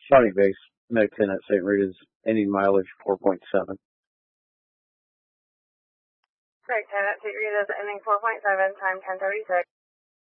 Shawnee Base, Medic 10 at St. Rita's, ending mileage 4.7. Correct, 10 at St. Rita's, ending 4.7, time 10:36.